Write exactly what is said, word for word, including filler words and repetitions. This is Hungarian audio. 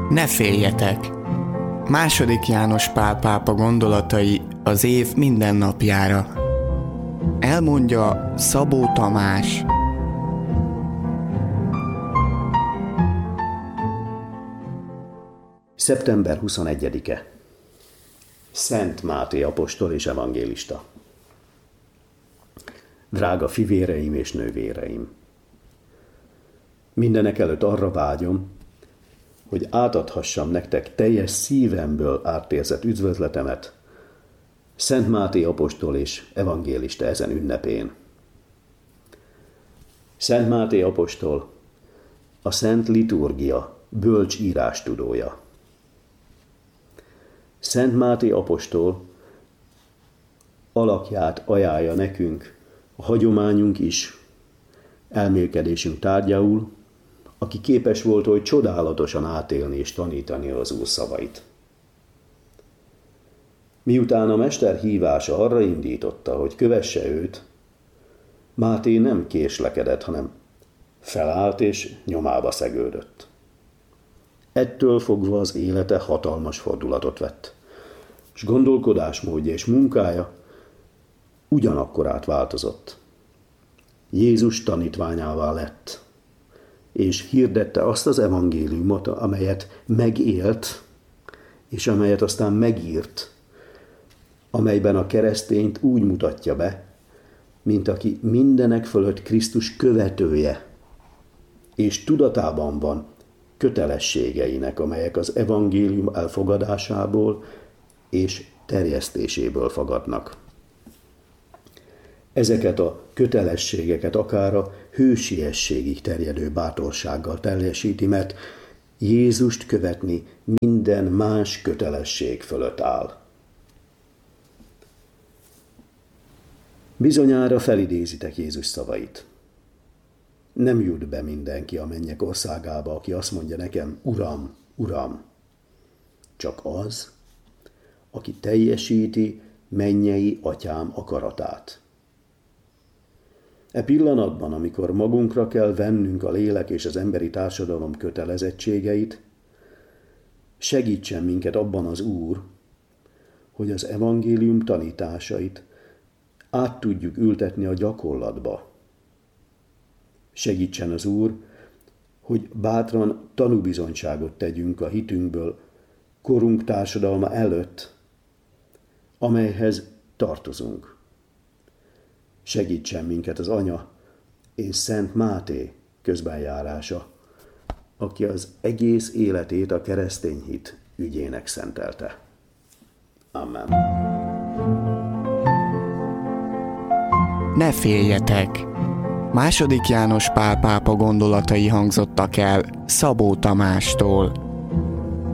Ne féljetek! Második János Pál pápa gondolatai az év minden napjára. Elmondja Szabó Tamás. szeptember huszonegyedike. Szent Máté apostol és evangélista. Drága fivéreim és nővéreim! Mindenek előtt arra vágyom, hogy átadhassam nektek teljes szívemből átérzett üdvözletemet Szent Máté apostol és evangélista ezen ünnepén. Szent Máté apostol a Szent Liturgia bölcs írástudója. Szent Máté apostol alakját ajánlja nekünk a hagyományunk is, elmélkedésünk tárgyául, aki képes volt oly csodálatosan átélni és tanítani az Úr szavait. Miután a mester hívása arra indította, hogy kövesse őt, Máté nem késlekedett, hanem felállt és nyomába szegődött. Ettől fogva az élete hatalmas fordulatot vett, és gondolkodásmódja és munkája ugyanakkor átváltozott. Jézus tanítványává lett, és hirdette azt az evangéliumot, amelyet megélt, és amelyet aztán megírt, amelyben a keresztényt úgy mutatja be, mint aki mindenek fölött Krisztus követője, és tudatában van kötelességeinek, amelyek az evangélium elfogadásából és terjesztéséből fakadnak. Ezeket a kötelességeket akár a hősiességig terjedő bátorsággal teljesíti, mert Jézust követni minden más kötelesség fölött áll. Bizonyára felidézitek Jézus szavait. Nem jut be mindenki a mennyek országába, aki azt mondja nekem, Uram, Uram, csak az, aki teljesíti mennyei atyám akaratát. E pillanatban, amikor magunkra kell vennünk a lélek és az emberi társadalom kötelezettségeit, segítsen minket abban az Úr, hogy az evangélium tanításait át tudjuk ültetni a gyakorlatba. Segítsen az Úr, hogy bátran tanúbizonyságot tegyünk a hitünkből korunk társadalma előtt, amelyhez tartozunk. Segítsen minket az Anya és Szent Máté közbenjárása, aki az egész életét a keresztény hit ügyének szentelte. Amen. Ne féljetek! Második János Pál pápa gondolatai hangzottak el Szabó Tamástól.